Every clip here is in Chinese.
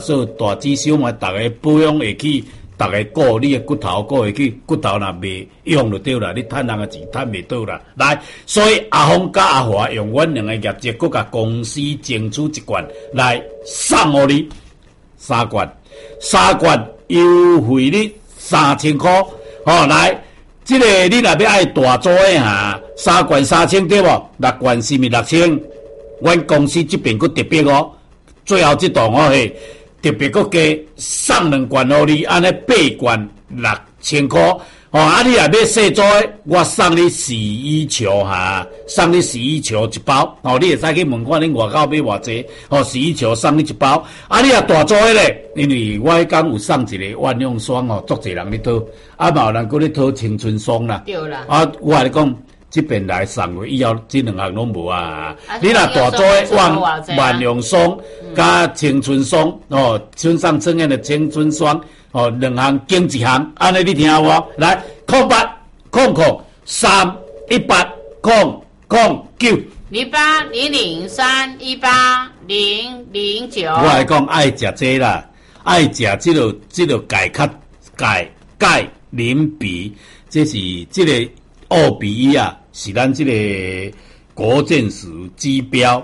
做大指小嘛，大家保养会起，大家顾你的骨头顾会起，骨头若袂用就对啦，你趁人的钱趁袂到啦。来，所以阿峰甲阿华用阮两个业绩，佮甲公司争取一罐来送互你3罐优惠你3000块。哦，来，这个你若要爱大组的哈，3罐3000对无？6罐是咪6000？阮公司这边佮特别哦，最后这档哦嘿。特别佮加送2罐互你，安尼8罐6000块。哦，啊，你若要细组的，我送你洗衣球哈，送你洗衣球1包。哦，你会使去问看恁外口买偌济。哦，洗衣球送你1包。啊，你若大组的咧，因为我迄天有送一个万用霜哦，足侪人咧讨，啊，嘛有人佮咧讨青春霜啦。对啦。啊，我来讲。这边来送过，以后这2项拢无啊！你若大组的万用霜加青春霜哦，村上春燕的青春霜哦，2项经1项，安尼你听有无？来08003809。我来讲爱食这啦，爱食这个钙磷镉，这是这个奥比啊。是咱这个国健署指标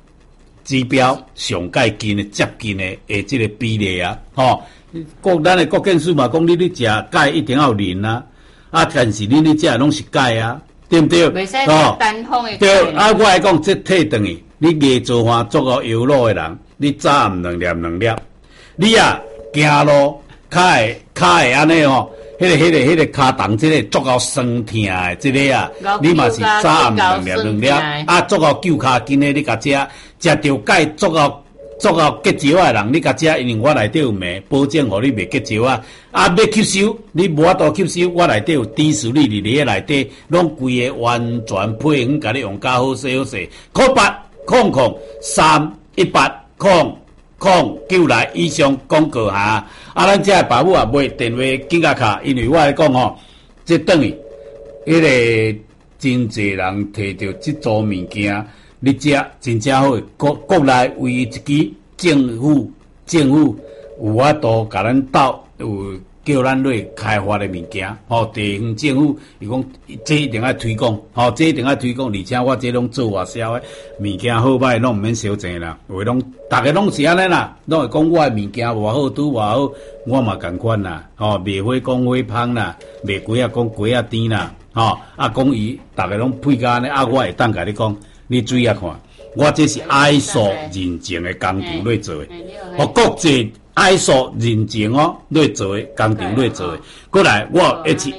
上界近的接近的这个比例啊，吼、咱的国健署嘛讲你食钙一定要有磷啊，啊，但是你食拢是钙啊，对不对？袂使单方的对啊，我来讲这退转去，你夜做饭做到腰路的人，你早暗2粒，你啊行路脚会安尼吼。迄个骹动，这个足够酸痛的，这个啊，你嘛是早暗2粒，啊，足够救骹筋的，你甲食着钙足够结石的人，你甲食，因为我内底有镁，保证互你袂结石啊。啊，要吸收，你无法度吸收，我内底有低视力，你个内底拢规个完全配方，甲你用较好势。0800318009来以上广告哈，啊，咱这爸母也买电话紧甲卡，因为我来讲吼，这等于迄个真侪人摕到这组物件，你食真正好，国内唯一一支政府有法度甲咱斗有叫咱来开发的物件，吼，地方政府伊讲这一定要推广，吼，这一定要推广，而且我这拢做外销的物件好歹拢毋免收钱啦，因为拢大家拢是安尼啦，拢会讲我的物件偌好拄偌好，我嘛共款啦，吼，卖花讲花芳啦，卖鸡仔讲鸡仔甜啦，吼，啊讲伊大家拢配甲安尼，啊我会当甲你讲，你注意下看，我这是 ISO 认证的工厂来做的，哦，国际。ISO 认证哦，来做的工厂来做的，过来我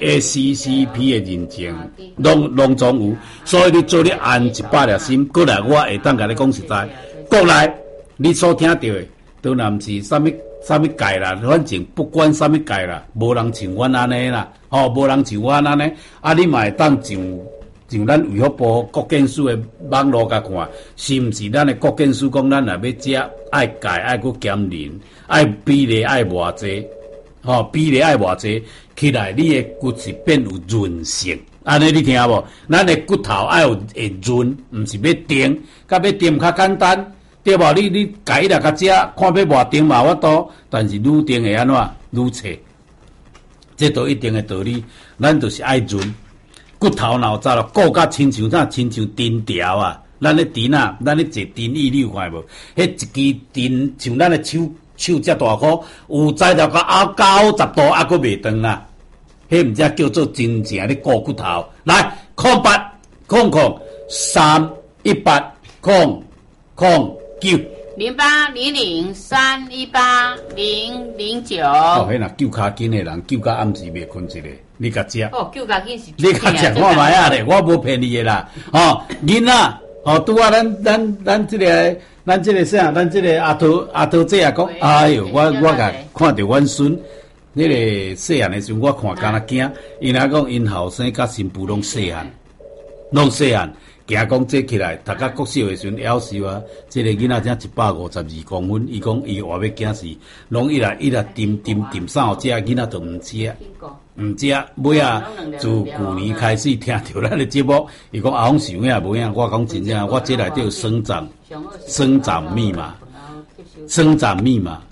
HACCP 的认证，拢总有，所以你做你安100粒心，过来我会当甲你讲实在，国内你所听到的，都若毋是啥物钙啦，反正不管啥物钙啦，无人像阮安尼啦，吼，无人像阮安尼，啊，你嘛会当上咱卫福部国健署的网络甲看，是毋是咱的国健署讲咱若要食爱钙爱搁减磷，爱比例爱偌济，吼，比例爱偌济，起来你的骨是变有韧性，安尼你听无？咱的骨头爱有会润，毋是要定，甲要定较简单，对无？你钙来甲食，看要偌定嘛法度，但是愈定会安怎愈脆，这都一定的道理，咱就是爱润。骨头脑早了，骨甲亲像针条啊！咱咧针啊，咱咧坐针椅，你有看无？迄一支针像咱的手遮大颗，有栽到到90度，还佫未断啊！迄毋则叫做真正咧顾骨头。来，0800318009。 0800318009。 哦，迄若救骹筋的人，救到暗时袂困一个，你甲食。 哦，救骹筋是。 你甲食看卖啊咧，我无骗你的啦。哦，囡仔，哦，拄啊，咱这个啥？咱这个阿头姐也讲，哎哟，我甲看着阮孙，迄个细汉的时候，我看敢若惊，因来讲因后生甲新妇拢细汉，惊讲这起来，读到国小的时阵夭寿啊！这个囡仔才152公分，伊讲伊活要惊死，拢一来点啥食，囡仔都毋食，尾啊，自旧年开始听到咱的节目，伊讲阿峰是有影无影，我讲真正，我这内底有生长密码，